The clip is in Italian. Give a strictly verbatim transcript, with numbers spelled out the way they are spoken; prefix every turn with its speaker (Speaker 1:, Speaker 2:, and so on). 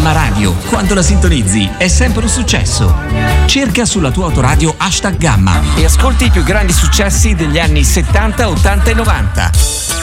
Speaker 1: Gamma Radio. Quando la sintonizzi è sempre un successo. Cerca sulla tua autoradio hashtag Gamma e ascolti i più grandi successi degli anni settanta, ottanta e novanta.